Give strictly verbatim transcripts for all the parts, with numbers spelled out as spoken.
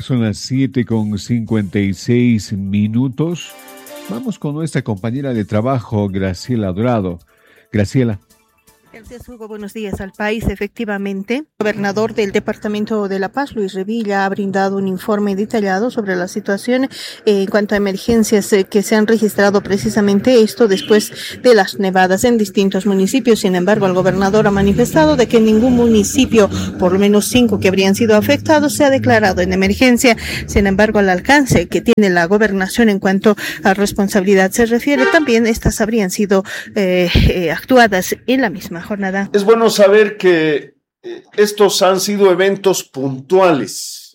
son las siete con cincuenta y seis minutos. Vamos con nuestra compañera de trabajo, Graciela Dorado. Graciela. Gracias, Hugo. Buenos días al país. Efectivamente, el gobernador del Departamento de La Paz, Luis Revilla, ha brindado un informe detallado sobre la situación en cuanto a emergencias que se han registrado precisamente esto después de las nevadas en distintos municipios. Sin embargo, el gobernador ha manifestado de que ningún municipio, por lo menos cinco que habrían sido afectados, se ha declarado en emergencia. Sin embargo, al alcance que tiene la gobernación en cuanto a responsabilidad se refiere, también estas habrían sido eh, eh, actuadas en la misma jornada. Es bueno saber que eh, estos han sido eventos puntuales.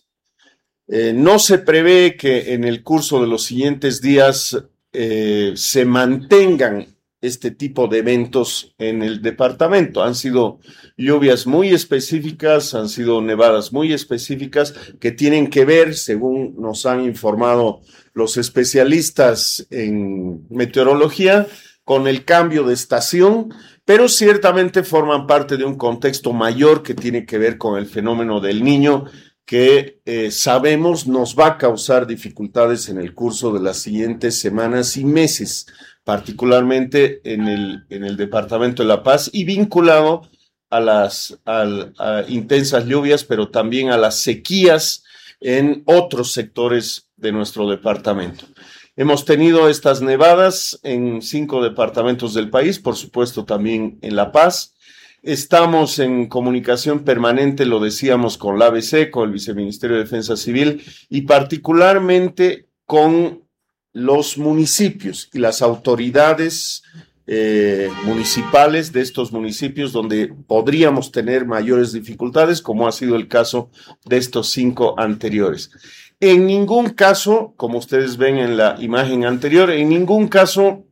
Eh, no se prevé que en el curso de los siguientes días eh, se mantengan este tipo de eventos en el departamento. Han sido lluvias muy específicas, han sido nevadas muy específicas que tienen que ver, según nos han informado los especialistas en meteorología, con el cambio de estación, pero ciertamente forman parte de un contexto mayor que tiene que ver con el fenómeno del Niño, que eh, sabemos nos va a causar dificultades en el curso de las siguientes semanas y meses, particularmente en el, en el departamento de La Paz y vinculado a las a, a intensas lluvias, pero también a las sequías en otros sectores de nuestro departamento. Hemos tenido estas nevadas en cinco departamentos del país, por supuesto también en La Paz. Estamos en comunicación permanente, lo decíamos, con la A B C, con el Viceministerio de Defensa Civil y particularmente con los municipios y las autoridades eh, municipales de estos municipios donde podríamos tener mayores dificultades, como ha sido el caso de estos cinco anteriores. En ningún caso, como ustedes ven en la imagen anterior, en ningún caso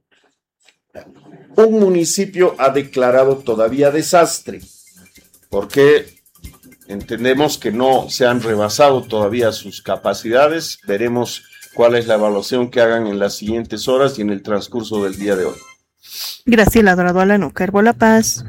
un municipio ha declarado todavía desastre, porque entendemos que no se han rebasado todavía sus capacidades. Veremos cuál es la evaluación que hagan en las siguientes horas y en el transcurso del día de hoy. Graciela Dorado, Alanuca, Herbo La Paz.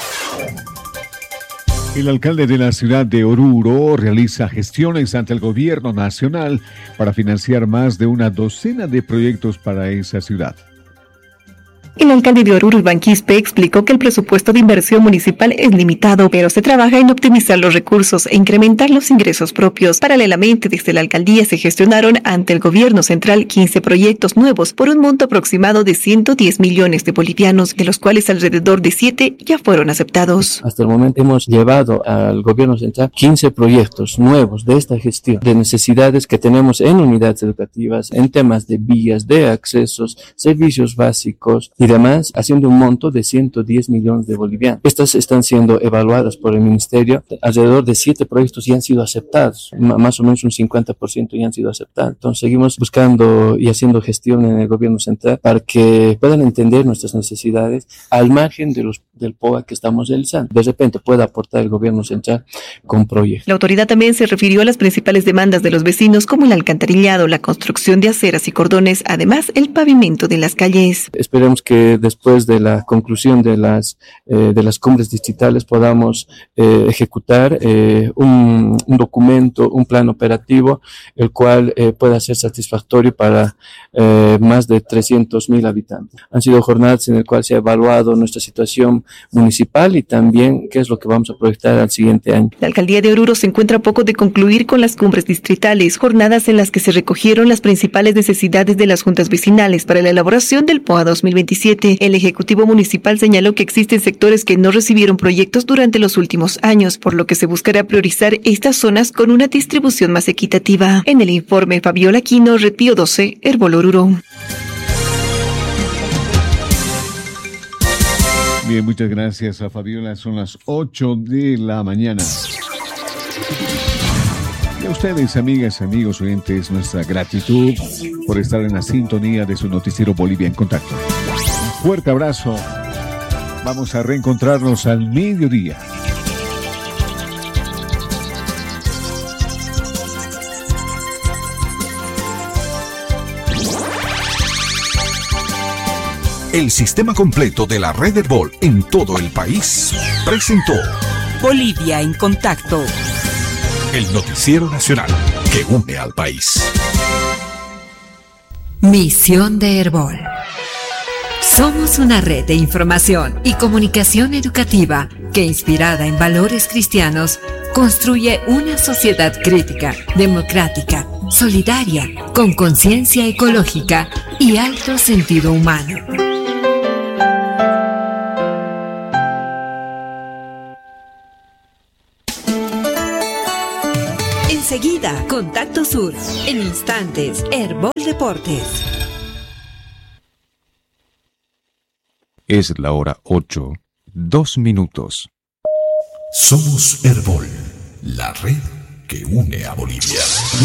El alcalde de la ciudad de Oruro realiza gestiones ante el gobierno nacional para financiar más de una docena de proyectos para esa ciudad. El alcalde de Oruro, Iván Quispe, explicó que el presupuesto de inversión municipal es limitado, pero se trabaja en optimizar los recursos e incrementar los ingresos propios. Paralelamente, desde la alcaldía se gestionaron ante el gobierno central quince proyectos nuevos por un monto aproximado de ciento diez millones de bolivianos, de los cuales alrededor de siete ya fueron aceptados. Hasta el momento hemos llevado al gobierno central quince proyectos nuevos de esta gestión, de necesidades que tenemos en unidades educativas, en temas de vías, de accesos, servicios básicos y demás, haciendo un monto de ciento diez millones de bolivianos. Estas están siendo evaluadas por el ministerio. Alrededor de siete proyectos ya han sido aceptados, M- más o menos un cincuenta por ciento ya han sido aceptados. Entonces seguimos buscando y haciendo gestión en el gobierno central para que puedan entender nuestras necesidades al margen de los, del P O A que estamos realizando. De repente pueda aportar el gobierno central con proyectos. La autoridad también se refirió a las principales demandas de los vecinos, como el alcantarillado, la construcción de aceras y cordones, además el pavimento de las calles. Esperemos que después de la conclusión de las eh, de las cumbres distritales podamos eh, ejecutar eh, un, un documento, un plan operativo, el cual eh, pueda ser satisfactorio para eh, más de trescientos mil habitantes. Han sido jornadas en las cuales se ha evaluado nuestra situación municipal y también qué es lo que vamos a proyectar al siguiente año. La alcaldía de Oruro se encuentra a poco de concluir con las cumbres distritales, jornadas en las que se recogieron las principales necesidades de las juntas vecinales para la elaboración del P O A dos mil veintisiete. El Ejecutivo Municipal señaló que existen sectores que no recibieron proyectos durante los últimos años, por lo que se buscará priorizar estas zonas con una distribución más equitativa. En el informe, Fabiola Quino, Red Pío doce, Herbol Oruro. Bien, muchas gracias a Fabiola. Son las ocho de la mañana. Y a ustedes, amigas, amigos, oyentes, nuestra gratitud por estar en la sintonía de su noticiero Bolivia en Contacto. Un fuerte abrazo. Vamos a reencontrarnos al mediodía. El sistema completo de la red Herbol en todo el país presentó Bolivia en Contacto, el noticiero nacional. que une al país. Misión de Herbol. Somos una red de información y comunicación educativa que, inspirada en valores cristianos, construye una sociedad crítica, democrática, solidaria, con conciencia ecológica y alto sentido humano. Enseguida, Contacto Sur. En instantes, Herbol Deportes. Es la hora ocho, dos minutos. Somos Herbol, la red que une a Bolivia.